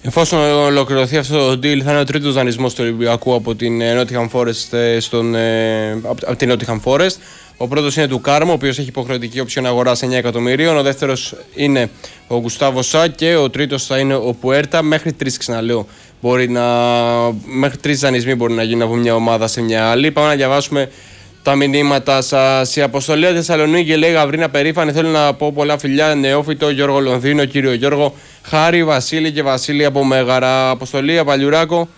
Εφόσον ολοκληρωθεί αυτό το deal, θα είναι ο τρίτος δανεισμός του Ολυμπιακού από την Nottingham Forest. Από την Nottingham Forest. Ο πρώτος είναι του Κάρμο, ο οποίος έχει υποχρεωτική όψιον αγοράς 9 εκατομμυρίων. Ο δεύτερος είναι ο Γκουστάβο Σα και ο τρίτος θα είναι ο Πουέρτα. Μέχρι τρεις, ξαναλέω, μέχρι τρεις δανεισμοί μπορεί να γίνουν από μια ομάδα σε μια άλλη. Πάμε να διαβάσουμε τα μηνύματα σας. Η Αποστολή Θεσσαλονίκη λέει: Γαβρίνα περήφανη. Θέλω να πω πολλά φιλιά. Νεόφυτο, Γιώργο Λονδίνο, κύριο Γιώργο, Χάρη, Βασίλη και Βασίλη από Μέγαρα. Αποστολή, Απαλιουράκο.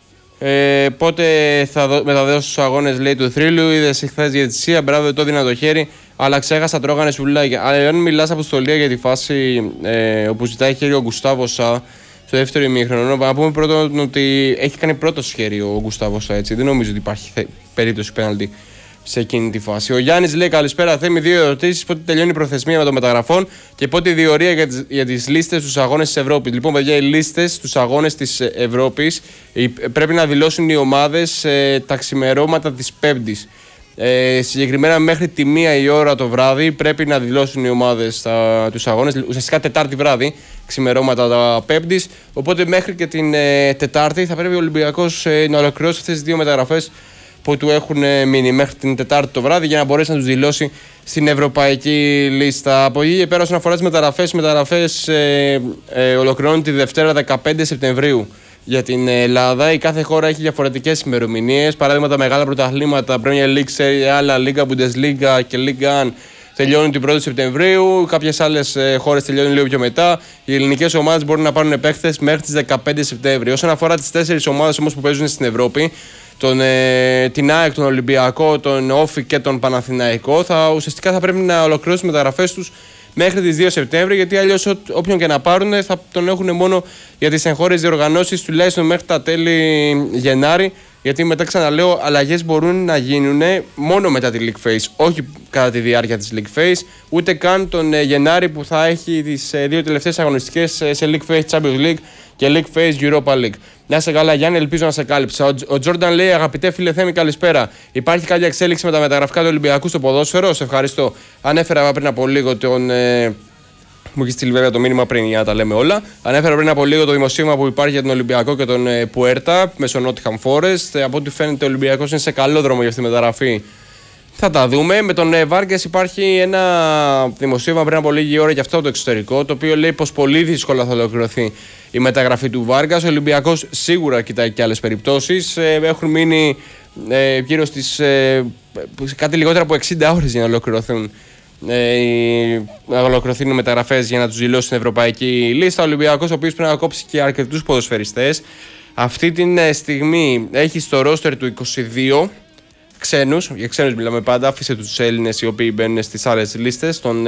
Πότε θα μεταδώσω στους αγώνες, λέει, του θρύλου. Είδες χθες διαιτησία, μπράβο, το έδινα το χέρι, αλλά ξέχασα, τρώγανε σουλάκια. Αλλά αν μιλάς, Αποστολή, για τη φάση όπου ζητάει χέρι ο Γκουστάβο Σα στο δεύτερο ημίχρονο, να πούμε πρώτον ότι έχει κάνει πρώτο χέρι ο Γκουστάβο Σα, έτσι. Δεν νομίζω ότι υπάρχει περίπτωση πέναλτι σε εκείνη τη φάση. Ο Γιάννης λέει: Καλησπέρα, Θέμη, δύο ερωτήσεις. Πότε τελειώνει η προθεσμία με των μεταγραφών και πότε η διορία για τις λίστες στους αγώνες της Ευρώπης. Λοιπόν, παιδιά, οι λίστες στους αγώνες της Ευρώπης πρέπει να δηλώσουν οι ομάδες τα ξημερώματα της Πέμπτης. Συγκεκριμένα μέχρι τη 1 η ώρα το βράδυ πρέπει να δηλώσουν οι ομάδες τους αγώνες. Ουσιαστικά Τετάρτη βράδυ, ξημερώματα τα Πέμπτης. Οπότε μέχρι και την Τετάρτη θα πρέπει ο Ολυμπιακός να ολοκληρώσει αυτές τις δύο μεταγραφές που του έχουν μείνει μέχρι την Τετάρτη το βράδυ για να μπορέσει να τους δηλώσει στην ευρωπαϊκή λίστα. Από εκεί και πέρα, όσον αφορά τις μεταγραφές ολοκληρώνουν τη Δευτέρα 15 Σεπτεμβρίου για την Ελλάδα. Η κάθε χώρα έχει διαφορετικές ημερομηνίες. Παράδειγμα, τα μεγάλα πρωταθλήματα, Premier League, Serie A, Liga, Bundesliga και Liga 1 τελειώνουν την 1η Σεπτεμβρίου. Κάποιες άλλες χώρες τελειώνουν λίγο πιο μετά. Οι ελληνικές ομάδες μπορούν να πάρουν παίχτες μέχρι τις 15 Σεπτέμβρη. Όσον αφορά τις 4 ομάδες όμως που παίζουν στην Ευρώπη, την ΑΕΚ, τον Ολυμπιακό, τον Όφη και τον Παναθηναϊκό, ουσιαστικά θα πρέπει να ολοκληρώσουν τις μεταγραφές τους μέχρι τις 2 Σεπτέμβρη, γιατί αλλιώς όποιον και να πάρουν θα τον έχουν μόνο για τις εγχώριες διοργανώσεις τουλάχιστον μέχρι τα τέλη Γενάρη. Γιατί μετά, ξαναλέω, αλλαγές μπορούν να γίνουν μόνο μετά τη League Phase, όχι κατά τη διάρκεια της League Phase, ούτε καν τον Γενάρη που θα έχει τις δύο τελευταίες αγωνιστικές σε League Phase Champions League και League Phase Europa League. Να σε καλά, Γιάννη, ελπίζω να σε κάλυψα. Ο Τζόρνταν λέει: Αγαπητέ φίλε Θέμη, καλησπέρα. Υπάρχει κάποια εξέλιξη με τα μεταγραφικά του Ολυμπιακού στο ποδόσφαιρο? Σε ευχαριστώ. Ανέφερα πριν από λίγο τον. Μου έχει στείλει βέβαια το μήνυμα πριν για να τα λέμε όλα. Ανέφερα πριν από λίγο το δημοσίευμα που υπάρχει για τον Ολυμπιακό και τον Πουέρτα μέσω Nottingham Forest. Από ό,τι φαίνεται, ο Ολυμπιακός είναι σε καλό δρόμο για αυτή τη μεταγραφή. Θα τα δούμε. Με τον Βάρκες υπάρχει ένα δημοσίευμα πριν από λίγη ώρα και αυτό το εξωτερικό, το οποίο λέει πως πολύ δύσκολα θα ολοκληρωθεί η μεταγραφή του Βάρκας. Ο Ολυμπιακός σίγουρα κοιτάει και άλλες περιπτώσεις. Έχουν μείνει γύρω στις κάτι λιγότερα από 60 ώρες για να ολοκληρωθούν οι μεταγραφές για να τους δηλώσει στην ευρωπαϊκή λίστα. Ο Ολυμπιακός, ο οποίος πρέπει να κόψει και αρκετούς ποδοσφαιριστές, αυτή τη στιγμή έχει στο ρόστερ του 22 ξένους. Για ξένους μιλάμε πάντα, άφησε τους Έλληνες οι οποίοι μπαίνουν στις άλλες λίστες των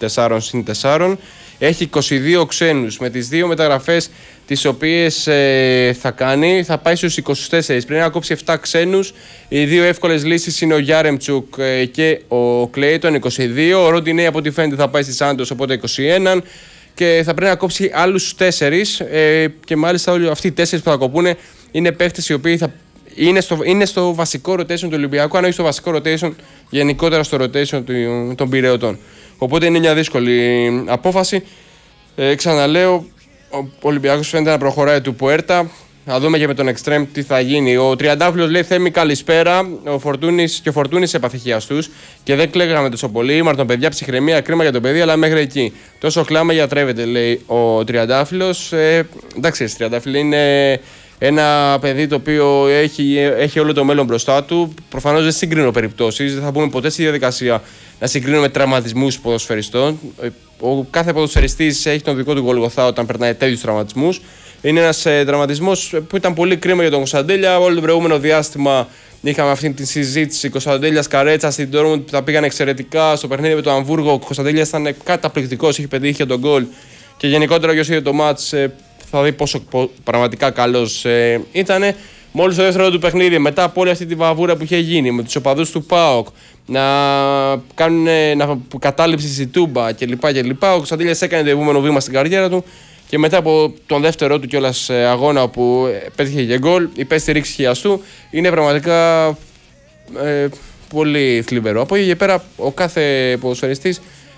4x4. Έχει 22 ξένους. Με τις δύο μεταγραφές τις οποίες θα κάνει, θα πάει στους 24. Πρέπει να κόψει 7 ξένους. Οι δύο εύκολες λύσεις είναι ο Γιάρεμτσουκ και ο Κλέιτον, 22. Ο Ροντινέι από ό,τι φαίνεται θα πάει στη Σάντος, οπότε 21. Και θα πρέπει να κόψει άλλους 4. Και μάλιστα όλοι αυτοί οι 4 που θα κοπούν είναι παίχτες οι οποίοι είναι στο βασικό rotation του Ολυμπιακού, αν όχι στο βασικό rotation, γενικότερα στο rotation των Πειραιωτών. Οπότε είναι μια δύσκολη απόφαση. Ξαναλέω, ο Ολυμπιακός φαίνεται να προχωράει του Πουέρτα. Να δούμε και με τον Extreme τι θα γίνει. Ο Τριαντάφυλλος λέει: Θέμη, καλησπέρα. Ο Φορτούνης έπαθε χιαστούς και δεν κλαίγαμε τόσο πολύ. Μαρτον, παιδιά, ψυχραιμία, κρίμα για το παιδί, αλλά μέχρι εκεί. Τόσο κλάμα γιατρεύεται, λέει ο Τριαντάφυλλος. Εντάξει, Τριαντάφυλλο είναι ένα παιδί το οποίο έχει όλο το μέλλον μπροστά του. Προφανώς δεν συγκρίνω περιπτώσεις. Δεν θα πούμε ποτέ στη διαδικασία να συγκρίνουμε τραυματισμούς ποδοσφαιριστών. Ο κάθε ποδοσφαιριστής έχει τον δικό του γολγοθά όταν περνάει τέτοιους τραυματισμούς. Είναι ένας τραυματισμός που ήταν πολύ κρίμα για τον Κωνσταντέλια. Όλο το προηγούμενο διάστημα είχαμε αυτή τη συζήτηση. Κωνσταντέλιας Καρέτσα στην Ντόρτμουντ που τα πήγαν εξαιρετικά. Στο παιχνίδι με το Αμβούργο ο Κωνσταντέλιας ήταν καταπληκτικός, είχε πετύχει τον γκολ. Και γενικότερα, όποιος είδε το μάτς θα δει πόσο πραγματικά καλός ήταν. Μόλις το δεύτερο του παιχνίδι, μετά από όλη αυτή τη βαβούρα που είχε γίνει με τους οπαδούς του ΠΑΟΚ να κάνουν κατάληψη στη Τούμπα κλπ. Ο Κωνσταντέλιας έκανε το επόμενο βήμα στην καριέρα του και μετά από τον δεύτερο του κιόλας αγώνα που πέτυχε και γκολ, υπέστη ρήξη χιαστού. Είναι πραγματικά πολύ θλιβερό. Από εκεί και πέρα, ο κάθε ποδοσφαιριστής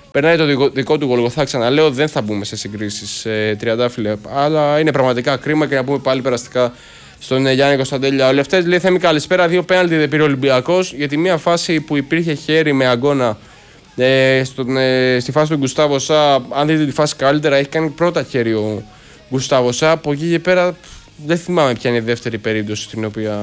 Περνάει το δικό του Γολγοθά, ξαναλέω, δεν θα μπούμε σε συγκρίσεις τριαντάφυλλε, αλλά είναι πραγματικά κρίμα και να πούμε πάλι περαστικά στον Γιάννη Κωνσταντέλια. Ο Λευτέρης λέει: Θέμη, καλησπέρα. 2 πέναλτι δεν πήρε ο Ολυμπιακός, γιατί μια φάση που υπήρχε χέρι με αγκώνα στη φάση του Γκουστάβο Σα. Αν δείτε τη φάση καλύτερα, έχει κάνει πρώτα χέρι ο Γκουστάβο Σα. Από εκεί και πέρα δεν θυμάμαι ποια είναι η δεύτερη περίπτωση την οποία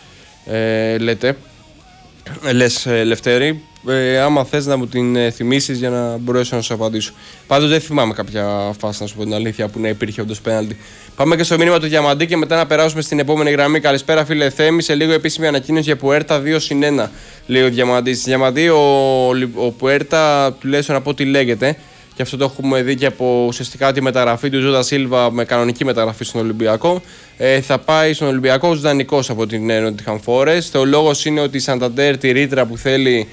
λες Λευτέρη. Άμα θες να μου την θυμίσεις για να μπορέσω να σου απαντήσω. Πάντως δεν θυμάμαι κάποια φάση, να σου πω την αλήθεια, που να υπήρχε όντως πέναλτι. Πάμε και στο μήνυμα του Διαμαντή και μετά να περάσουμε στην επόμενη γραμμή. Καλησπέρα, φίλε Θέμη. Σε λίγο επίσημη ανακοίνωση για Πουέρτα 2-1, λέει ο Διαμαντής. Διαμαντή, ο Πουέρτα, τουλάχιστον από ό,τι λέγεται, και αυτό το έχουμε δει και από ουσιαστικά τη μεταγραφή του Ζώτα Σίλβα με κανονική μεταγραφή στον Ολυμπιακό. Θα πάει στον Ολυμπιακό ως δανεικός από την Nottingham Forest. Ο λόγος είναι ότι η Santander, τη ρήτρα που θέλει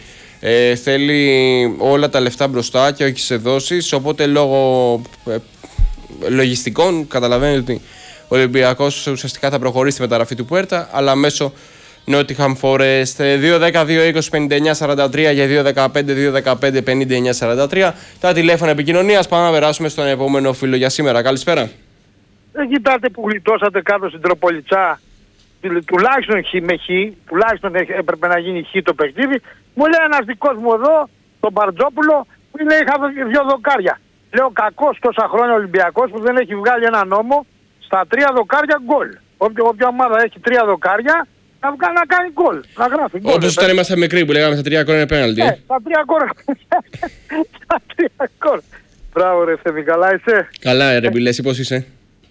όλα τα λεφτά μπροστά και όχι σε δόσεις. Οπότε λόγω λογιστικών καταλαβαίνετε ότι ο Ολυμπιακός ουσιαστικά θα προχωρήσει τη μεταγραφή του Πουέρτα, αλλά μέσω Nottingham Forest. 2-10-2-20-59-43 για 2-15-2-15-59-43 τα τηλέφωνα επικοινωνίας. Πάμε να περάσουμε στον επόμενο φίλο για σήμερα. Καλησπέρα. Δεν κοιτάτε που γλιτώσατε κάτω στην Τροπολιτσά, τουλάχιστον χ με χ, τουλάχιστον έπρεπε να γίνει χ το παιχνίδι. Μου λέει ένας δικός μου εδώ, τον Μπαρτζόπουλο, που λέει είχα 2 δοκάρια. Λέω κακός τόσα χρόνια Ολυμπιακός που δεν έχει βγάλει ένα νόμο στα 3 δοκάρια γκολ. Όποια ομάδα έχει 3 δοκάρια να κάνει γκολ, να γράφει γκολ. Όπως όταν ήμασταν μικροί που λέγαμε στα 3 γκολ είναι πέναλτι. Στα 3 γκολ. Στα 3 γκολ. Μπράβο ρε Θέμη, καλά είσαι? Καλά ρε Μπιλέση, πώς είσαι?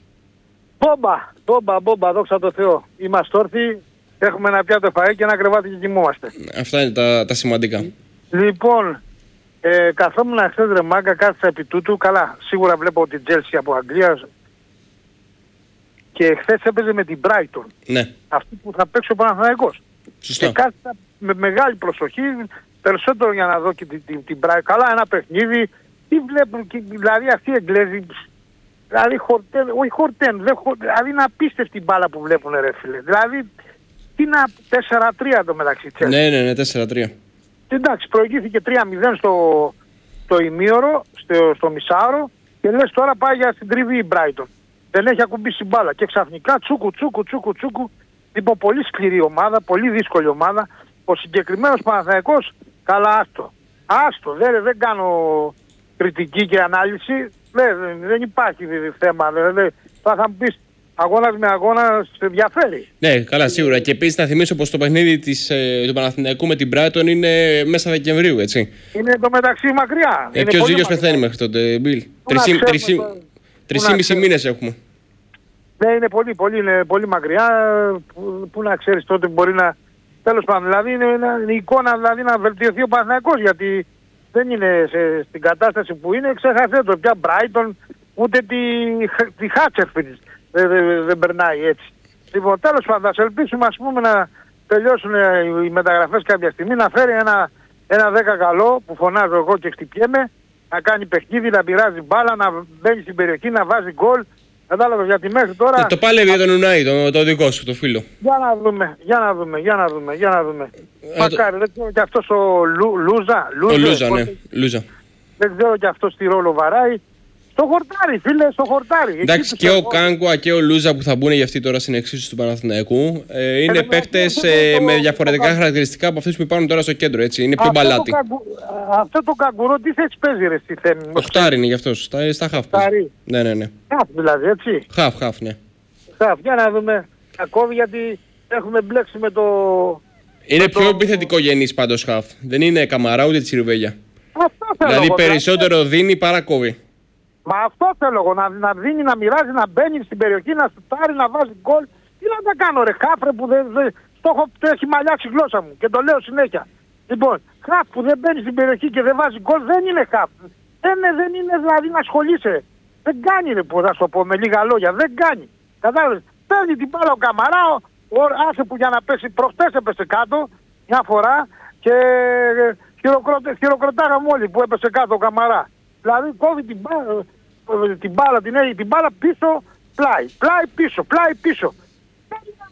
Μπόμπα, δόξα τω Θεώ. Είμαστε όρθιοι, έχουμε ένα πιάτο φαΐ και ένα κρεβάτι και κοιμόμαστε. Αυτά είναι τα σημαντικά. Λοιπόν, καθόμουν χθες ρε μάγκα, κάθισα επί τούτου. Καλά, σίγουρα βλέπω την Chelsea από Αγγλία και χθες έπαιζε με την Brighton. Ναι. Αυτή που θα παίξει ο Παναθηναϊκός. Σωστά. Και κάθισα με μεγάλη προσοχή, περισσότερο για να δω και την Brighton. Καλά, ένα παιχνίδι, τι βλέπουν, δηλαδή αυτοί οι Εγγλέζοι, δηλαδή δηλαδή είναι απίστευτη μπάλα που βλέπουν ρε φίλε. Δηλαδή, τι να 4-3 το μεταξύ. Ναι, 4-3. Εντάξει, προηγήθηκε 3-0 στο ημίωρο, στο μισάωρο και λες τώρα πάει για συντριβή η Brighton. Δεν έχει ακουμπήσει μπάλα και ξαφνικά τσούκου. Λοιπόν, πολύ σκληρή ομάδα, πολύ δύσκολη ομάδα. Ο συγκεκριμένος Παναθηναϊκός, καλά άστο. Δεν κάνω κριτική και ανάλυση. Δεν υπάρχει θέμα. Θα μου πεις, αγώνας με αγώνα σε ενδιαφέρει. Ναι, καλά, σίγουρα. Και επίσης να θυμίσω πως το παιχνίδι του Παναθηναϊκού με την Brighton είναι μέσα Δεκεμβρίου, έτσι. Είναι το μεταξύ μακριά. Ποιος ήλιος πεθαίνει μέχρι τότε, Μπιλ? 3,5 μήνες έχουμε. Ναι, είναι πολύ μακριά. Πού να ξέρεις τότε μπορεί να... Τέλος πάντων, δηλαδή είναι η εικόνα δηλαδή, να βελτιωθεί ο Παναθηναϊκός, γιατί δεν είναι στην κατάσταση που είναι. Ξέχασε το πια Brighton, ούτε τη Χάτσερφιλντ δεν περνάει έτσι. Λοιπόν, τέλος πάντων, θα ελπίσουμε ας πούμε να τελειώσουν οι μεταγραφές κάποια στιγμή, να φέρει ένα 10 καλό που φωνάζω εγώ και χτυπιέμαι, να κάνει παιχνίδι, να πειράζει μπάλα, να μπαίνει στην περιοχή, να βάζει γκολ. Κατάλαβες, γιατί μέχρι τώρα... Το πάλευε για τον Ουνάι, το δικό σου, το φίλο. Για να δούμε. Μακάρι, δεν ξέρω και αυτός ο Λούζα. Ναι, Λούζα. Δεν ξέρω και αυτός τι ρόλο βαράει. Στο χορτάρι, φίλε, στο χορτάρι. Εντάξει, και ο Κάγκουα και ο Λούζα που θα μπουν για αυτή τώρα στην εξίσωση του Παναθηναϊκού είναι παίκτες με διαφορετικά χαρακτηριστικά από αυτούς που υπάρχουν τώρα στο κέντρο, έτσι. Είναι πιο μπαλάτι. Αυτό το καγκουρό τι θέση παίζει ρε στη Θέμη? Οχτάρι είναι γι' αυτός, στα χαφ. Ναι. Χαφ δηλαδή, έτσι. Χαφ, ναι. Χαφ, για να δούμε. Ακόμη γιατί έχουμε μπλέξει με το... Είναι πιο επιθετικό γενής πάντως χαφ. Δεν είναι Καμαρά ούτε Τσιρουβέλια. Αυτό θέλω. Δηλαδή περισσότερο δίνει παρά κόβει. Μα αυτό θέλω εγώ, να δίνει, να μοιράζει, να μπαίνει στην περιοχή, να σουτάρει, να βάζει γκολ. Τι να τα κάνω ρε, χάφρε που το έχει μαλλιάξει η γλώσσα μου και το λέω συνέχεια. Λοιπόν, χαφ που δεν μπαίνει στην περιοχή και δεν βάζει γκολ δεν είναι χαφ. Δεν είναι δηλαδή να ασχολείσαι. Δεν κάνει ρε, που θα σου πω με λίγα λόγια, δεν κάνει. Κατάλαβες, παίρνει την μπάλα ο Καμαρά, άσε που για να πέσει, προχτές έπεσε κάτω μια φορά και χειροκροτάγαμε όλοι που έπεσε κάτω ο Καμαρά. Δηλαδή κόβει την μπάλα πίσω, πλάι πίσω.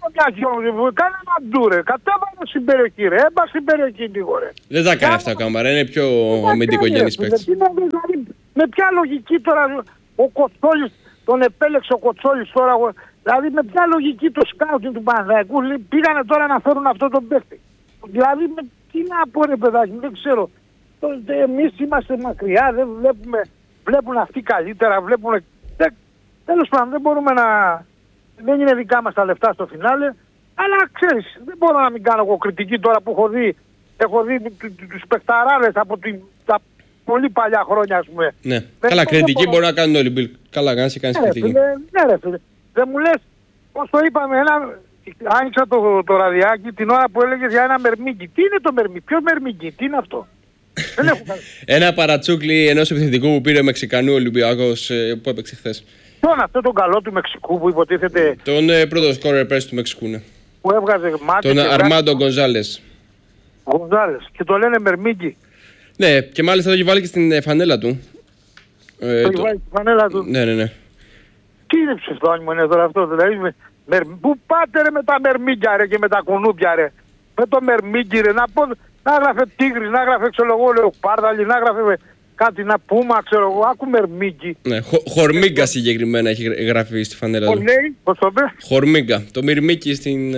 Κάνε ένα ντούρε. Κατέβανε στην περιοχή, ρε. Έμπα στην περιοχή λίγο, ρε. Δεν τα κάνει αυτά ο Κάμαρα, είναι πιο αμυντικογενής παίκτης. Με ποια λογική τώρα ο Κοτσόλης τον επέλεξε ο Κοτσόλης τώρα. Δηλαδή με ποια λογική το σκάουτινγκ του Παναθηναϊκού πήγανε τώρα να φέρουν αυτό τον παίκτη. Δηλαδή με τι να πω ρε παιδάκι, δεν ξέρω. Εμείς είμαστε μακριά, δεν βλέπουν αυτοί καλύτερα, βλέπουν. Τέλος πάντων δεν μπορούμε να. Δεν είναι δικά μας τα λεφτά στο φινάλε. Αλλά ξέρεις, δεν μπορώ να μην κάνω εγώ κριτική τώρα που έχω δει τους παιχταράδες από τα πολύ παλιά χρόνια, ας πούμε. Ναι, καλά, κριτική μπορεί να κάνουν όλοι. Καλά, κάνεις κριτική. Ναι, ρε φίλε. Δεν μου λες, πώς το είπαμε, άνοιξα το ραδιάκι την ώρα που έλεγες για ένα μερμήγκι. Τι είναι το μερμήγκι, ποιο μερμήγκι, τι είναι αυτό. Δεν έχω κάνει. Ένα παρατσούκλι ενός επιθετικού που πήρε ο Μεξικανού Ολυμπιακός που έπαιξε χθες. Ποιον αυτό τον καλό του Μεξικού που υποτίθεται. Τον πρώτο σκόρερ πέρσι του Μεξικού, ναι. Που έβγαζε μάτι. Τον Αρμάντο Γκονζάλες. Γκονζάλες. Και το λένε μερμήγκι. Ναι, και μάλιστα το έχει βάλει και στην φανέλα του. Το έχει βάλει στη φανέλα του. Ναι. Τι είναι ψευδόνιμο είναι τώρα αυτό, δηλαδή. Πού πάτε ρε με τα μερμήγκια ρε και με τα κουνούπια ρε. Με το μερμήγκι ρε. Να έγραφε Τίγρης, να έγραφε Λεοπάρδαλη, να έγραφε κάτι να πούμε, ξέρω εγώ, άκου μερμήγκι. Ναι, Χορμίγκα συγκεκριμένα έχει γραφεί στη φανέλα του. Πώς το είπε? Χορμίγκα. Το μυρμίκι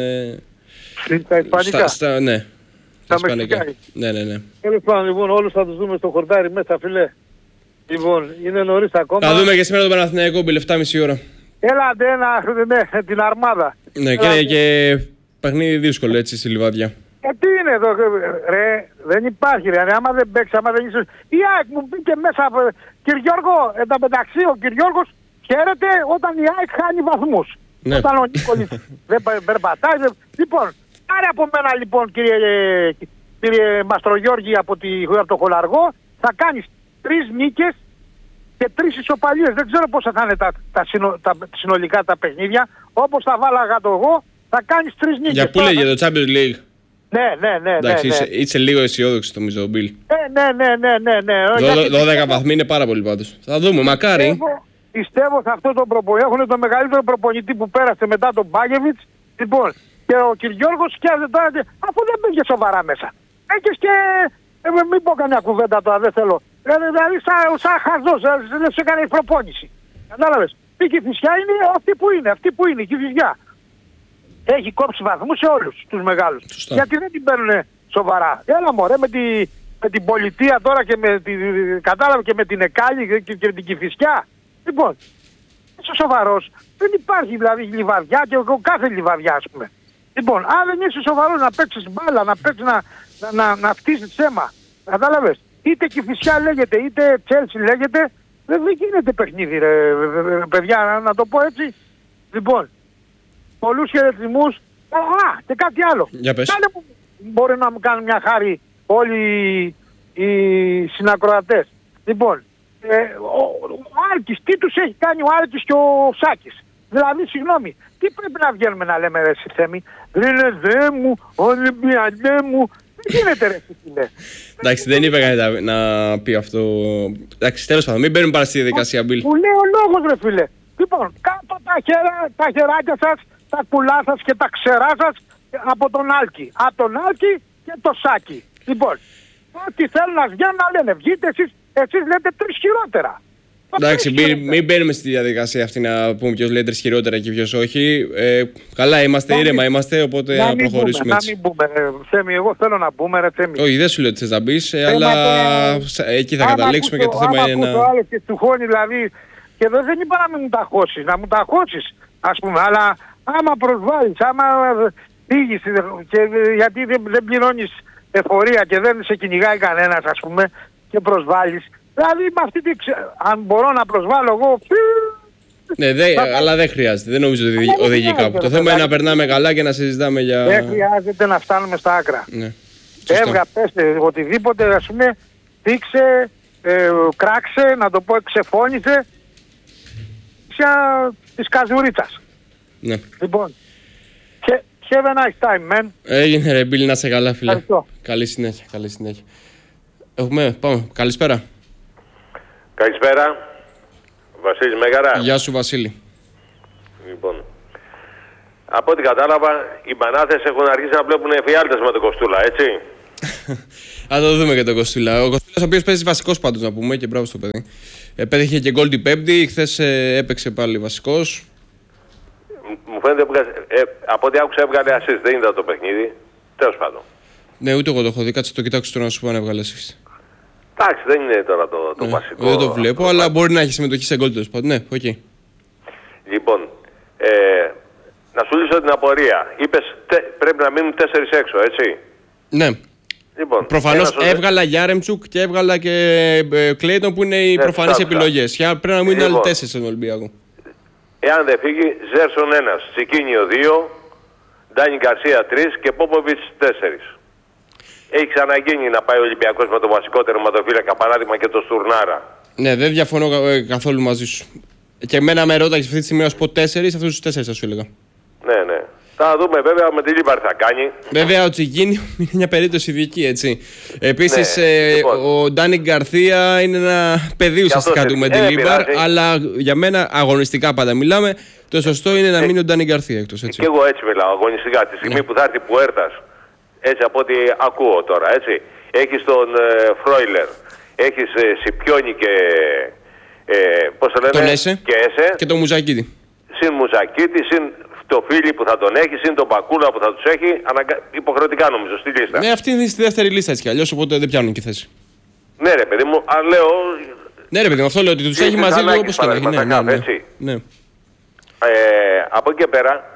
στα ισπανικά. Ναι. Στα μεξικά. Ναι. Τέλος πάντων, λοιπόν, όλους θα τους δούμε στο χορτάρι μέσα, φίλε. Λοιπόν, είναι νωρίς ακόμα. Θα δούμε και σήμερα τον Παναθηναϊκό, 7.30 ώρα. Έλατε την αρμάδα. Ναι, και παιχνίδι δύσκολο έτσι στη Λιβαδιά. Τι είναι εδώ, ρε, δεν υπάρχει ρε, άμα δεν παίξει, άμα δεν είσαι. Η ΑΕΚ μου μπήκε μέσα, Κυριώργο, εν τω μεταξύ ο Κυριώργος χαίρεται όταν η ΑΕΚ χάνει βαθμούς. Ναι. Όταν ο Νίκολης δεν περπατάει. Λοιπόν, άρε από μένα λοιπόν κύριε Μαστρογιώργη από το Χολαργό, θα κάνεις 3 νίκες και 3 ισοπαλίες. Δεν ξέρω πόσα θα είναι συνολικά τα παιχνίδια. Όπως τα βάλαγα το εγώ, θα κάνεις 3 νίκες. Για πού λέγε το Champions League? Ναι. Εντάξει, είσαι λίγο αισιόδοξο νομίζω, Μπιλ. Ναι. 12 βαθμοί είναι πάρα πολύ πάντως. Θα δούμε, μακάρι. Πιστεύω σε αυτό το προπονητή. Έχουν το μεγαλύτερο προπονητή που πέρασε μετά τον Μπάγεβιτς. Λοιπόν, και ο Κυριώργος σκέφτεται τώρα, αφού δεν πήγε σοβαρά μέσα. Έχεις και. Μην πω καμιά κουβέντα τώρα, δεν θέλω. Δηλαδή, σαν χαζός, δεν σε έκανε προπόνηση. Κατάλαβες. Η Κηφισιά είναι αυτή που είναι, η Κηφισιά. Έχει κόψει βαθμούς σε όλους τους μεγάλους. Σωστά. Γιατί δεν την παίρνουν σοβαρά. Έλα μωρέ με την πολιτεία τώρα και κατάλαβε και με την Εκάλη και την Κηφισιά. Λοιπόν, είσαι σοβαρός. Δεν υπάρχει δηλαδή λιβαδιά και κάθε λιβαδιά ας πούμε. Λοιπόν, αν δεν είσαι σοβαρός να παίξεις μπάλα, να παίξεις να φτύσεις αίμα. Κατάλαβες. Είτε Κηφισιά λέγεται, είτε Τσέλσι λέγεται. Δεν γίνεται παιχνίδι ρε παιδιά, να το πω έτσι. Λοιπόν. Πολλούς χαιρετισμούς. Και κάτι άλλο. Μπορεί να μου κάνουν μια χάρη όλοι οι συνακροατές. Λοιπόν, ο Άλκης, τι τους έχει κάνει ο Άλκης και ο Σάκης. Δηλαδή, συγγνώμη, τι πρέπει να βγαίνουμε να λέμε ρε εσύ Θέμη. Δε μου, Ολυμπιαδέ μου. Δεν γίνεται ρε εσύ φίλε. Εντάξει, δεν είπε κανένα να πει αυτό. Εντάξει, τέλος πάντων, μην μπαίνουμε πάρα στη διαδικασία, Μπιλ. Που λέει ο λόγος ρε φίλε. Λοιπόν, κάτω τα χεράκια σας, τα κουλά σας και τα ξερά σας από τον Άλκη. Από τον Άλκη και το Σάκη. Λοιπόν, ό,τι θέλουν να βγαίνουν να λένε. Βγείτε εσείς λέτε 3 χειρότερα. Εντάξει, μην μπαίνουμε στη διαδικασία αυτή να πούμε ποιος λέει 3 χειρότερα και ποιος όχι. Καλά είμαστε, ήρεμα είμαστε, οπότε να προχωρήσουμε έτσι. Να μην πούμε, Θέμη, εγώ θέλω να πούμε ρε Θέμη. Όχι, δεν σου λέω ότι θες να μπεις, αλλά εκεί θα καταλήξουμε και το θέμα είναι να... το άλλο και του χώνει δηλαδή, και εδώ δεν είπα να μην μου τα χώσεις, να μου τα χώσεις ας πούμε, αλλά άμα προσβάλλεις, άμα πήγεις, γιατί δεν πληρώνεις εφορία και δεν σε κυνηγάει κανένας ας πούμε και προσβάλλεις. Δηλαδή με αυτή αν μπορώ να προσβάλλω εγώ... Ναι, αλλά δεν χρειάζεται, δεν νομίζω ότι οδηγεί κάπου. Το θέμα είναι να περνάμε καλά και να συζητάμε για... Δεν χρειάζεται να φτάνουμε στα άκρα. Ναι. Έβγα, πέστε, οτιδήποτε ας πούμε, δείξε, κράξε, να το πω, ξεφώνησε της καζουρίτσας. Ναι. Λοιπόν, have a nice time, man. Έγινε ρε Μπίλ, να σε καλά φίλε. Ευχαριστώ. Καλή συνέχεια, καλή συνέχεια. Πάμε, καλησπέρα. Καλησπέρα. Βασίλης Μέγαρα. Γεια σου Βασίλη. Λοιπόν, Από ό,τι κατάλαβα, οι μπανάτες έχουν αρχίσει να βλέπουν εφιάλτες με τον Κοστούλα, έτσι. Θα το δούμε και τον Κοστούλα. Ο Κοστούλας, ο οποίος παίζει βασικός πάντως να πούμε, και μπράβο στο παιδί. Πέτυχε και γκολ την Πέμπτη, χθες έπαιξε πάλι βασικός. Μου φαίνεται από ό,τι άκουσα έβγαλε assist, δεν είδα το παιχνίδι. Τέλος πάντων. Ναι, ούτε εγώ το έχω δει. Κάτσε το κοιτάξω τώρα να σου πω αν έβγαλε assist. Εντάξει, δεν είναι τώρα το βασικό. Δεν το βλέπω, αλλά μπορεί να έχει συμμετοχή σε γκολ τέλος πάντων. Ναι, οκ. Λοιπόν, να σου λύσω την απορία. Είπες πρέπει να μείνουν 4 έξω, έτσι. Ναι. Λοιπόν, προφανώς έβγαλα Γιάρεμτσουκ και έβγαλα και Κλέιτον που είναι οι προφανείς επιλογές. Πρέπει να μείνουν άλλοι 4 στον Ολυμπιακό. Εάν δεν φύγει, Ζέρσον 1, Τσικίνιο 2, Ντάνι Γκαρσία 3 και Πόποβιτς 4. Έχει ξαναγίνει να πάει ο Ολυμπιακός με το βασικό τερματοφύλακα, παράδειγμα και το Στουρνάρα. Ναι, δεν διαφωνώ καθόλου μαζί σου. Και εμένα με ρώταγες αυτή τη στιγμή να σου πω 4, αυτούς τους 4 θα σου έλεγα. Ναι, ναι. Θα δούμε βέβαια με τη Λίμπαρ θα κάνει. Βέβαια ο Τσικίνιο είναι μια περίπτωση ειδική, έτσι. Επίσης λοιπόν, ο Ντάνι Γκαρθία είναι ένα παιδί ουσιαστικά του με τη Λίμπαρ, αλλά για μένα αγωνιστικά πάντα μιλάμε. Το σωστό είναι να μείνει ο Ντάνι Γκαρθία εκτός, έτσι. Και εγώ έτσι μιλάω αγωνιστικά. Τη στιγμή που θα έρθει Πουέρτας, έτσι από ό,τι ακούω τώρα, έτσι. Έχεις τον Φρόιλερ, έχεις Σιπιόνι και πώς το λένε, και Έσε και τον Μουζακίτη. Συν Μουζακίτη, συν το Φίλι που θα τον έχει, συν τον Πακούλα που θα τους έχει, υποχρεωτικά νομίζω στη λίστα. Ναι, αυτή είναι στη δεύτερη λίστα έτσι κι αλλιώς, οπότε δεν πιάνουν και θέση. Ναι ρε παιδί μου, αλλά λέω... Ναι ρε παιδί μου, αυτό λέω ότι τους έχει μαζί του όπως και να έχει. Ναι. Από εκεί και πέρα,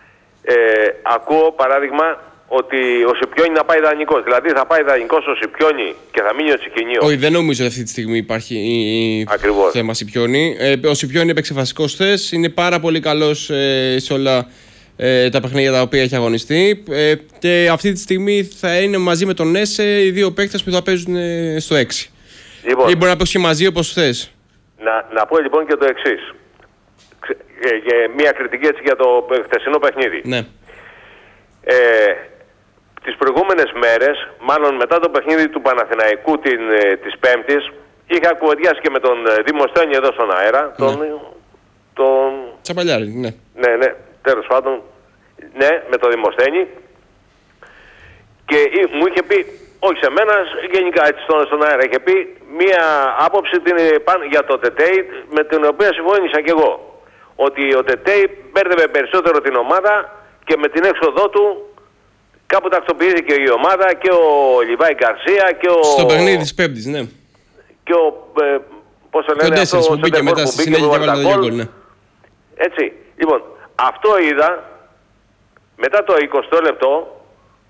ακούω παράδειγμα ότι ο Σιπιόνι να πάει δανεικός. Δηλαδή θα πάει δανεικός ο Σιπιόνι και θα μείνει ο Τσικίνιο. Όχι, δεν νομίζω ότι αυτή τη στιγμή υπάρχει θέμα Σιπιόνι. Ο Σιπιόνι έπαιξε βασικός χθες. Είναι πάρα πολύ καλός σε όλα τα παιχνίδια τα οποία έχει αγωνιστεί. Και αυτή τη στιγμή θα είναι μαζί με τον Έσε οι δύο παίκτες που θα παίζουν στο 6. Λοιπόν, ή μπορεί να παίξει μαζί όπως θες. Να πω λοιπόν και το εξής. Μια κριτική έτσι για το χθεσινό παιχνίδι. Ναι. Τις προηγούμενες μέρες, μάλλον μετά το παιχνίδι του Παναθηναϊκού της Πέμπτης, είχα κουβεντιάσει και με τον Δημοσθένη εδώ στον αέρα, τον Τσαπαλιάρη, ναι. Ναι, τέλος πάντων, ναι, με τον Δημοσθένη, και μου είχε πει, όχι σε μένα, γενικά έτσι στον αέρα, είχε πει μία άποψη για το Τετέι, με την οποία συμφώνησα και εγώ, ότι ο Τετέι μπέρδευε περισσότερο την ομάδα και με την έξοδό του κάπου τακτοποιήθηκε η ομάδα και ο Λιβάη Γκαρσία και ο... Στο παιχνίδι της Πέμπτης, ναι. Και ο... πώς το λένε αυτό, που μπήκε μετά στη συνέχεια και βάλε το γκολ, ναι. Έτσι. Λοιπόν, αυτό είδα μετά το 20 λεπτό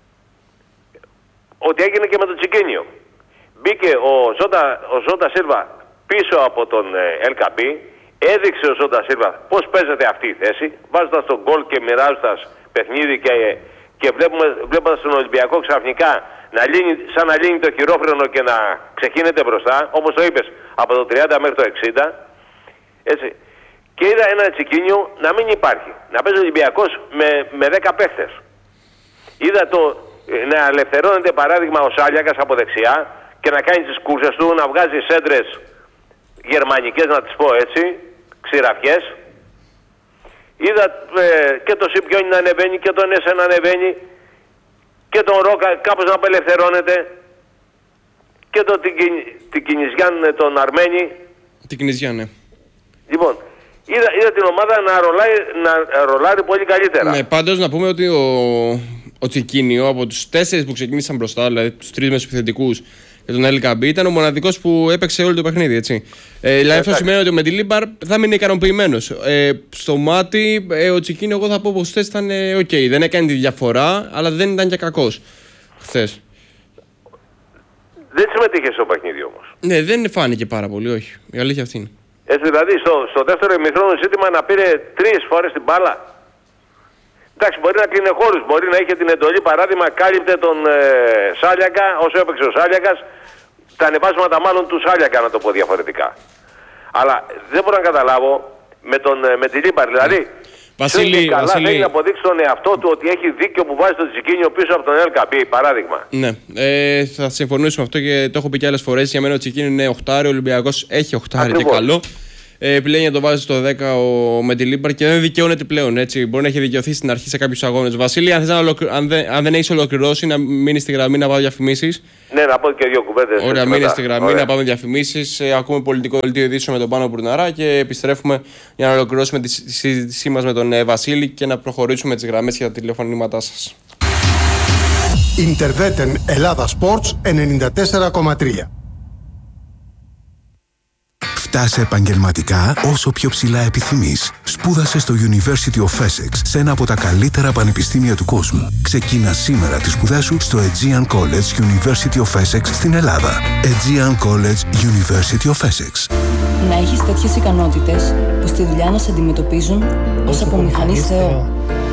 ότι έγινε και με τον Τσικίνιο. Μπήκε ο Ζόντα Σίλβα πίσω από τον Ελκαμπή, έδειξε ο Ζόντα Σίλβα πώς παίζεται αυτή η θέση, βάζοντας τον γκολ και μοιράζοντας παιχνίδι και βλέποντας τον Ολυμπιακό ξαφνικά σαν να λύνει το χειρόφρενο και να ξεχύνεται μπροστά, όπως το είπες, από το 30 μέχρι το 60. Έτσι. Και είδα ένα Τσικίνιο να μην υπάρχει. Να παίζει ο Ολυμπιακός με 10 παίχτες. Είδα να ελευθερώνεται παράδειγμα ο Σάλιακας από δεξιά και να κάνει τις κούρσες του, να βγάζει σέντρες γερμανικές, να τις πω έτσι, ξηραφιές. Είδα και το Σιπιόνι να ανεβαίνει και τον Έσε να ανεβαίνει και τον Ρόκα κάπως να απελευθερώνεται και την Κινιζιάν τον Αρμένη. Την Κινιζιάν, ναι. Λοιπόν, είδα την ομάδα να ρολάρει πολύ καλύτερα. Ναι, πάντως να πούμε ότι ο Τσικίνιο από τους 4 που ξεκίνησαν μπροστά, δηλαδή τους 3 μεσοπιθετικούς και τον Ελκαμπή, ήταν ο μοναδικός που έπαιξε όλο το παιχνίδι, έτσι. Δηλαδή αυτό σημαίνει ότι με τη Λίμπαρ θα μείνει ικανοποιημένος. Στο μάτι, ο Τσικίνιο, εγώ θα πω πως χθες ήταν ok. Δεν έκανε τη διαφορά, αλλά δεν ήταν και κακός χθες. Δεν συμμετείχε στο παιχνίδι όμως. Ναι, δεν φάνηκε πάρα πολύ, όχι. Η αλήθεια αυτή είναι. Έτσι δηλαδή στο δεύτερο ημιχρόνο ζήτημα να πήρε 3 φορές την μπάλα. Εντάξει, μπορεί να κλείνει χώρους, μπορεί να είχε την εντολή, παράδειγμα, κάλυπτε τον Σάλιακα, όσο έπαιξε ο Σάλιακας, τα ανεβάσματα μάλλον του Σάλιακα, να το πω διαφορετικά. Αλλά δεν μπορώ να καταλάβω με τη Λίμπαρ, δηλαδή, Βασίλη, θέλει να αποδείξει τον εαυτό του ότι έχει δίκιο που βάζει τον Τσικίνιο πίσω από τον Ελκαμπή, παράδειγμα. Ναι, θα συμφωνήσουμε αυτό και το έχω πει και άλλες φορές. Για μένα ο Τσικίνιο είναι οχτάρι, ο Ολυμπιακός έχει οχτάρι και καλό. Επιλέγει να το βάζει στο 10 ο Μεντιλίμπαρ και δεν δικαιώνεται πλέον. Έτσι. Μπορεί να έχει δικαιωθεί στην αρχή σε κάποιους αγώνες. Βασίλη, αν δεν έχεις ολοκληρώσει, να μείνει στη γραμμή να πάω διαφημίσεις. Ναι, να πω και δύο κουβέντες. Ωραία, μείνει στη γραμμή να πάμε διαφημίσεις. Ακούμε πολιτικό δελτίο ειδήσεων με τον Πάνο Μπουρναρά και επιστρέφουμε για να ολοκληρώσουμε τη συζήτησή μας με τον Βασίλη και να προχωρήσουμε τις γραμμές για τα τηλεφωνήματά σας. Interveten Ελλάδα Sports 94,3. Φτάσε επαγγελματικά όσο πιο ψηλά επιθυμείς. Σπούδασε στο University of Essex, σε ένα από τα καλύτερα πανεπιστήμια του κόσμου. Ξεκίνα σήμερα τις σπουδές σου στο Aegean College University of Essex στην Ελλάδα. Aegean College University of Essex. Να έχεις τέτοιες ικανότητες που στη δουλειά να σε αντιμετωπίζουν ως από μηχανής Θεό.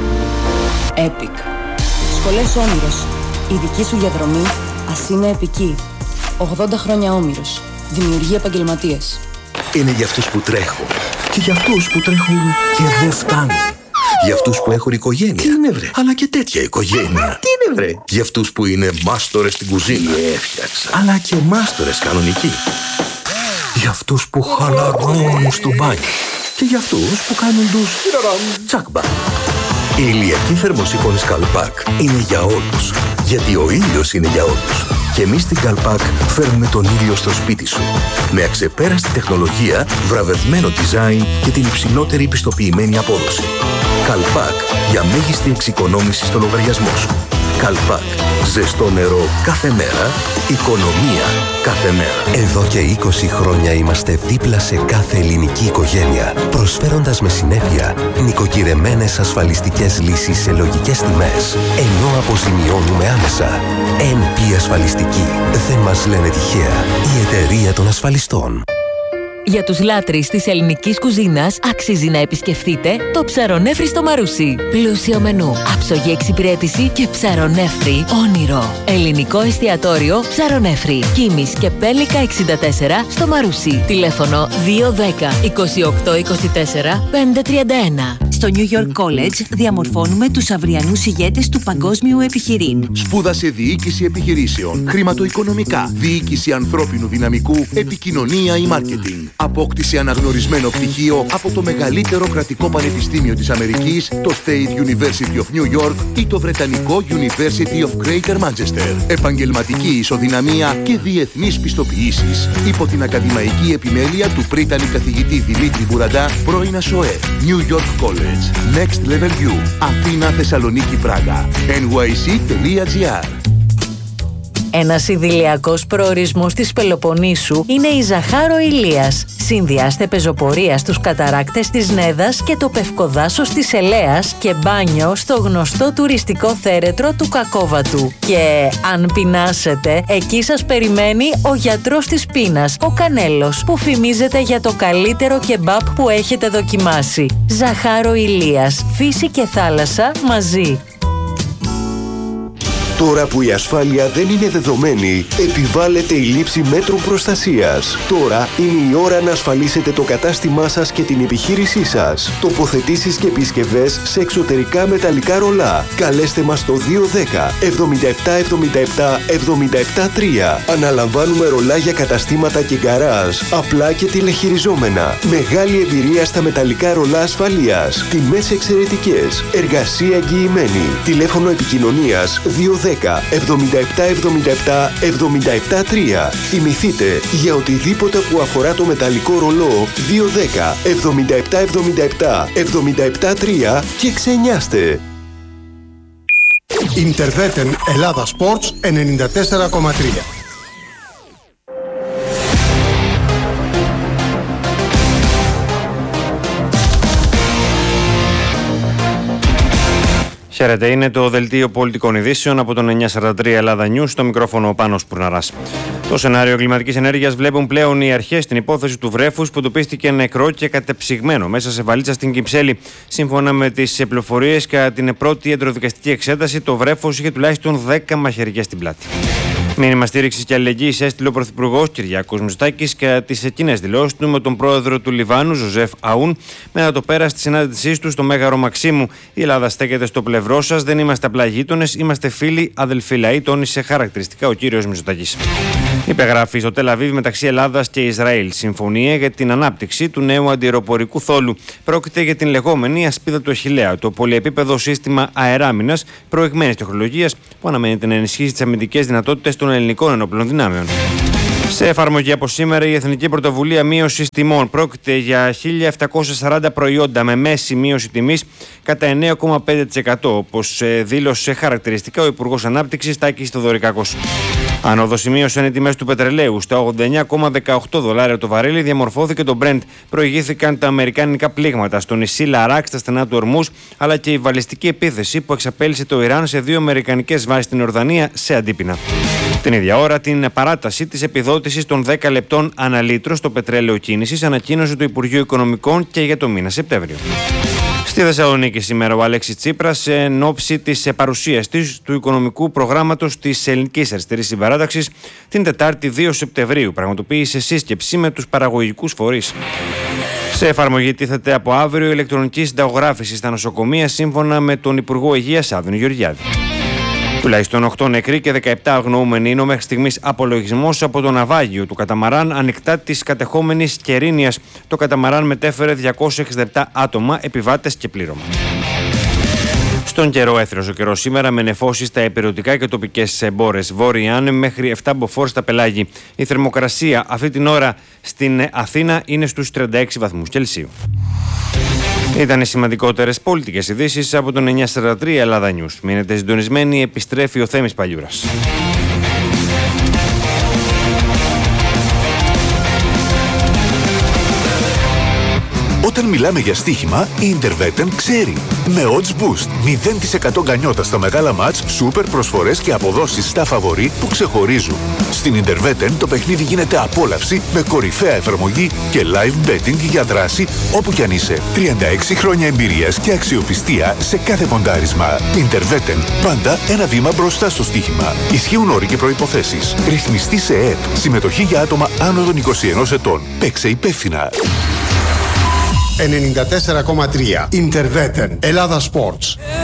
Epic. Σχολές Όμηρος. Η δική σου διαδρομή ας είναι επική. 80 χρόνια Όμηρος. Δημιουργεί επαγγελματίες. Είναι για αυτούς που τρέχουν. Και για αυτούς που τρέχουν και δεν φτάνουν. Για αυτούς που έχουν οικογένεια. Τι είναι βρε. Αλλά και τέτοια οικογένεια. Τι είναι βρε. Για αυτούς που είναι μάστορες στην κουζίνα. Έφτιαξα. Αλλά και μάστορες κανονικοί. Για αυτούς που χαλαρώνουν στο μπάνιο. Και για αυτούς που κάνουν τους τσάκμπα. Οι ηλιακοί θερμοσύφωνες Καλπάκ είναι για όλους. Γιατί ο ήλιος είναι για όλους. Και εμείς στην Καλπάκ φέρνουμε τον ήλιο στο σπίτι σου. Με αξεπέραστη τεχνολογία, βραβευμένο design και την υψηλότερη πιστοποιημένη απόδοση. Καλπάκ για μέγιστη εξοικονόμηση στο λογαριασμό σου. Καλπάκ. Ζεστό νερό κάθε μέρα. Οικονομία κάθε μέρα. Εδώ και 20 χρόνια είμαστε δίπλα σε κάθε ελληνική οικογένεια, προσφέροντας με συνέπεια νοικοκυρεμένες ασφαλιστικές λύσεις σε λογικές τιμές, ενώ αποζημιώνουμε άμεσα. NP Ασφαλιστική. Δεν μας λένε τυχαία. Η εταιρεία των ασφαλιστών. Για τους λάτρεις της ελληνικής κουζίνας αξίζει να επισκεφτείτε το Ψαρονέφρι στο Μαρούσι. Πλούσιο μενού, άψογη εξυπηρέτηση και ψαρονέφρι όνειρο. Ελληνικό εστιατόριο Ψαρονέφρι. Κίμης και Πέλικα 64 στο Μαρούσι. Τηλέφωνο 210 28 24 531. Στο New York College διαμορφώνουμε τους αυριανούς ηγέτες του παγκόσμιου επιχειρήν. Σπούδασε διοίκηση επιχειρήσεων, χρηματοοικονομικά, διοίκηση ανθρώπινου δυναμικού, επικοινωνία ή μάρκετινγκ. Απόκτησε αναγνωρισμένο πτυχίο από το μεγαλύτερο κρατικό πανεπιστήμιο της Αμερικής, το State University of New York ή το βρετανικό University of Greater Manchester. Επαγγελματική ισοδυναμία και διεθνείς πιστοποιήσεις. Υπό την ακαδημαϊκή επιμέλεια του πρίτανη καθηγητή Δημήτρη Μπουραντά, πρώην ΑΣΟΕ. New York College. Next Level U. Αθήνα, Θεσσαλονίκη, Πράγα. nyc.gr. Ένας ιδηλιακός προορισμός της Πελοποννήσου είναι η Ζαχάρο Ηλίας. Συνδυάστε πεζοπορία στους καταράκτες της Νέδας και το Πευκοδάσος της Ελέας και μπάνιο στο γνωστό τουριστικό θέρετρο του Κακόβατου. Και αν πεινάσετε, εκεί σας περιμένει ο γιατρός της πείνας, ο Κανέλος, που φημίζεται για το καλύτερο κεμπάπ που έχετε δοκιμάσει. Ζαχάρο Ηλίας, φύση και θάλασσα μαζί. Τώρα που η ασφάλεια δεν είναι δεδομένη, επιβάλλεται η λήψη μέτρων προστασίας. Τώρα είναι η ώρα να ασφαλίσετε το κατάστημά σας και την επιχείρησή σας. Τοποθετήσεις και επισκευές σε εξωτερικά μεταλλικά ρολά. Καλέστε μας στο 210 77 77 77 3. Αναλαμβάνουμε ρολά για καταστήματα και γκαράζ, απλά και τηλεχειριζόμενα. Μεγάλη εμπειρία στα μεταλλικά ρολά ασφαλείας. Τιμές εξαιρετικές. Εργασία εγγυημένη. Τηλέφωνο επικοινωνίας 210 77 77 77 3. Θυμηθείτε, για οτιδήποτε που αφορά το μεταλλικό ρολό 210 77 77 77 3 και ξενιάστε. Interveten Ελλάδα Sports 94,3. Χαίρετε, είναι το δελτίο πολιτικών ειδήσεων από τον 943 Ελλάδα News, στο μικρόφωνο ο Πάνος Πουρναράς. Το σενάριο κλιματικής ενέργειας βλέπουν πλέον οι αρχές την υπόθεση του βρέφους που εντοπίστηκε νεκρό και κατεψυγμένο μέσα σε βαλίτσα στην Κυψέλη. Σύμφωνα με τις πληροφορίες, κατά την πρώτη ιατροδικαστική εξέταση, το βρέφος είχε τουλάχιστον 10 μαχαιριές στην πλάτη. Μήνυμα στήριξης και αλληλεγγύης έστειλε ο Πρωθυπουργός Κυριάκος Μητσοτάκης κατά τις εκείνες δηλώσεις του με τον πρόεδρο του Λιβάνου, Ζωζεφ Αούν, μετά το πέρας της συνάντησής του στο Μέγαρο Μαξίμου. Η Ελλάδα στέκεται στο πλευρό σας, δεν είμαστε απλά γείτονες, είμαστε φίλοι, αδελφοί λαοί, τόνισε χαρακτηριστικά ο κύριος Μητσοτάκης. Υπεγράφει στο Τελ Αβίβ μεταξύ Ελλάδας και Ισραήλ συμφωνία για την ανάπτυξη του νέου αντιαεροπορικού θόλου. Πρόκειται για την λεγόμενη ασπίδα του Αχιλλέα, το πολυεπίπεδο σύστημα αεράμινας προηγμένης τεχνολογίας που αναμένεται να ενισχύσει τις αμυντικές δυνατότητες των ελληνικών ενόπλων δυνάμεων. Σε εφαρμογή από σήμερα η Εθνική Πρωτοβουλία Μείωσης Τιμών. Πρόκειται για 1.740 προϊόντα με μέση μείωση τιμής κατά 9,5%, όπως δήλωσε χαρακτηριστικά ο Υπουργός Ανάπτυξης Τάκης Θεοδωρικάκος. Άνοδος σημείωσαν οι τιμές του πετρελαίου στα $89,18 το βαρέλι, διαμορφώθηκε το Brent. Προηγήθηκαν τα αμερικάνικα πλήγματα στο νησί Λαράκ στα στενά του Ορμούζ, αλλά και η βαλιστική επίθεση που εξαπέλυσε το Ιράν σε 2 αμερικανικές βάσεις στην Ορδανία σε αντίπεινα. Την ίδια ώρα, την παράταση της επιδότησης των 10 λεπτών ανά λίτρο στο πετρέλαιο κίνησης ανακοίνωσε το Υπουργείο Οικονομικών και για το μήνα Σεπτέμβριο. Στη Θεσσαλονίκη σήμερα ο Αλέξης Τσίπρας, εν ώψη της παρουσίας του οικονομικού προγράμματος της Ελληνικής Αριστερής Συμπαράταξης, την Τετάρτη 2 Σεπτεμβρίου, πραγματοποίησε σύσκεψη με τους παραγωγικούς φορείς. Σε εφαρμογή τίθεται από αύριο η ηλεκτρονική συνταγογράφηση στα νοσοκομεία, σύμφωνα με τον Υπουργό Υγείας Άδωνη Γεωργιάδη. Τουλάχιστον 8 νεκροί και 17 αγνοούμενοι είναι ο μέχρι στιγμής απολογισμός από το ναυάγιο του καταμαράν ανοιχτά της κατεχόμενης Κερίνιας. Το καταμαράν μετέφερε 267 άτομα, επιβάτες και πλήρωμα. Στον καιρό, έθριος ο καιρός σήμερα με νεφώσεις στα υπηρετικά και τοπικές εμπόρες. Βόρεια Άνεμ μέχρι 7 μποφόρ στα πελάγη. Η θερμοκρασία αυτή την ώρα στην Αθήνα είναι στους 36 βαθμούς Κελσίου. Ήταν οι σημαντικότερες πολιτικές ειδήσεις από τον 943 Ελλάδα News. Μείνετε συντονισμένοι, επιστρέφει ο Θέμης Παλιούρας. Όταν μιλάμε για στοίχημα, η Interveten ξέρει. Με odds boost, 0% γκανιότα στα μεγάλα μάτς, σούπερ προσφορές και αποδόσεις στα φαβορί που ξεχωρίζουν. Στην Interveten το παιχνίδι γίνεται απόλαυση με κορυφαία εφαρμογή και live betting για δράση όπου κι αν είσαι. 36 χρόνια εμπειρίας και αξιοπιστία σε κάθε ποντάρισμα. Interveten, πάντα ένα βήμα μπροστά στο στοίχημα. Ισχύουν όροι και προϋποθέσεις. Ρυθμιστή σε ΕΕΠ. Συμμετοχή για άτομα άνω των 21 ετών. Παίξε υπεύθυνα. 94,3 Interveten Ελλάδα Sports.